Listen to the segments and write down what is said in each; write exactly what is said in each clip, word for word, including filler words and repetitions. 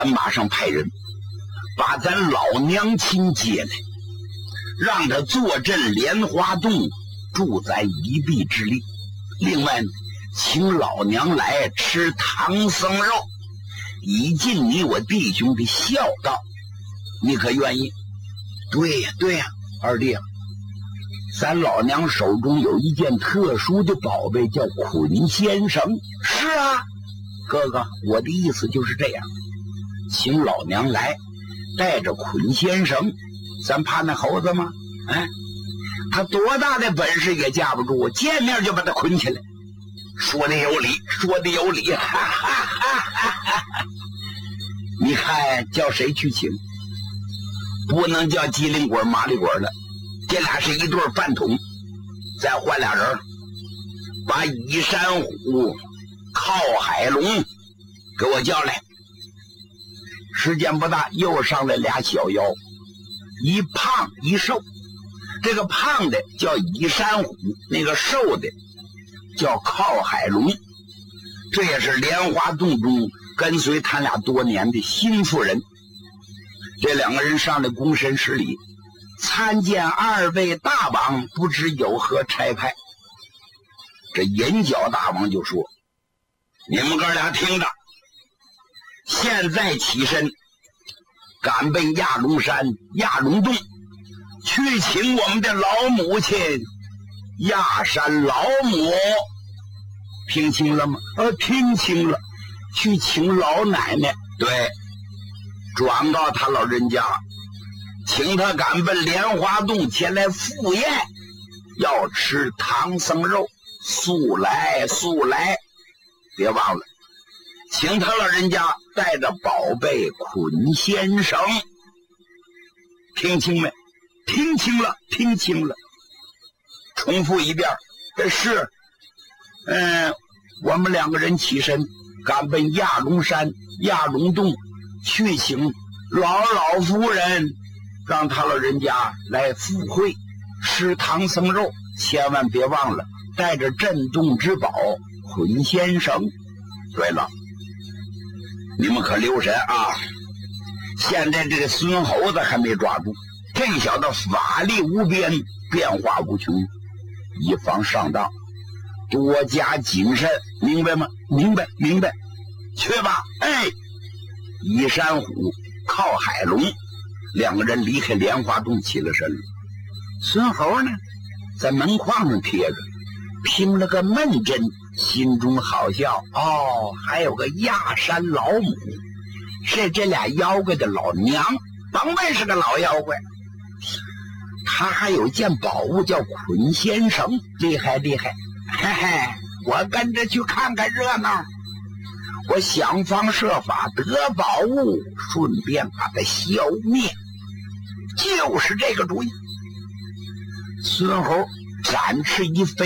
马上派人把咱老娘亲接来，让他坐镇莲花洞，助咱一臂之力。另外呢，请老娘来吃唐僧肉，以尽你我弟兄的孝道。你可愿意？对呀对呀，二弟啊，咱老娘手中有一件特殊的宝贝，叫捆仙绳。是啊，哥哥，我的意思就是这样，请老娘来带着捆仙绳，咱怕那猴子吗？哎，他多大的本事也架不住我，见面就把他捆起来。说的有理，说的有理，哈哈哈哈哈！你看叫谁去请？不能叫机灵鬼麻利鬼了，这俩是一对饭桶。再换俩人，把倚山虎、靠海龙给我叫来。时间不大，又上来俩小妖，一胖一瘦。这个胖的叫倚山虎，那个瘦的叫靠海龙。这也是莲花洞中跟随他俩多年的心腹人。这两个人上来躬身施礼，参见二位大王，不知有何差派。这银角大王就说：你们哥俩听着，现在起身赶奔亚龙山亚龙洞，去请我们的老母亲亚山老母。听清了吗？呃，听清了。去请老奶奶。对，转告他老人家，请他赶奔莲花洞前来赴宴，要吃唐僧肉，速来速来。别忘了，请他老人家带着宝贝捆仙绳。听清没？听清了，听清了。重复一遍。这是嗯，我们两个人起身赶奔亚龙山亚龙洞，去请老老夫人，让他老人家来赴会吃唐僧肉，千万别忘了带着镇洞之宝捆仙绳。对了，你们可留神啊，现在这个孙猴子还没抓住，这小子法力无边，变化无穷，以防上当，多加谨慎，明白吗？明白明白。去吧。哎，倚山虎靠海龙两个人离开莲花洞起了身了。孙猴呢，在门框上贴着，拼了个闷针，心中好笑。哦，还有个亚山老母，是这俩妖怪的老娘，甭问是个老妖怪。他还有一件宝物叫捆仙绳，厉害厉害。嘿嘿，我跟着去看看热闹，我想方设法得宝物，顺便把它消灭，就是这个主意。孙猴展翅一飞，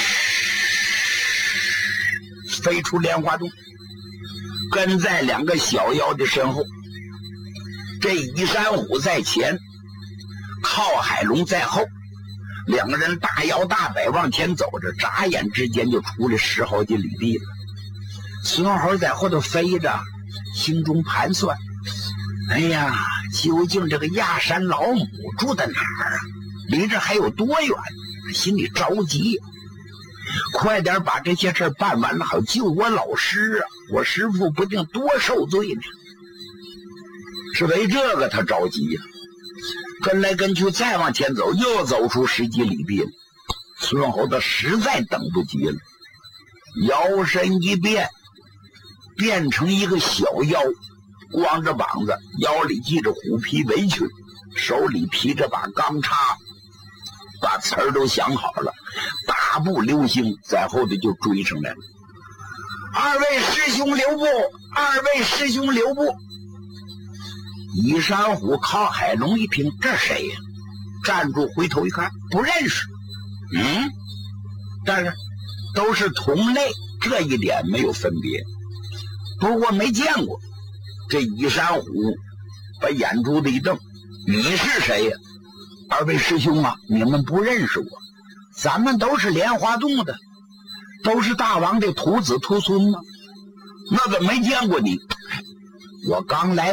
飞出莲花洞，跟在两个小妖的身后。这倚山虎在前，靠海龙在后，两个人大摇大摆往前走着，眨眼之间就出了十好几里地了。孙猴在后头飞着，心中盘算：哎呀，究竟这个亚山老母住在哪儿啊？离这还有多远？心里着急，快点把这些事办完了，好救我老师啊！我师父不定多受罪呢。是为这个他着急呀、啊，跟来跟去，再往前走，又走出十几里地了。孙猴子实在等不及了，摇身一变，变成一个小妖，光着膀子，腰里系着虎皮围裙，手里提着把钢叉，把词儿都想好了，大步流星在后头就追上来了。二位师兄留步，二位师兄留步。倚山虎靠海龙一听，这谁呀？站住，回头一看，不认识。嗯，但是都是同类，这一点没有分别。不过没见过。这倚山虎把眼珠子一瞪：你是谁呀？二位师兄啊，你们不认识我，咱们都是莲花洞的，都是大王的徒子徒孙呢。那怎么没见过你？我刚来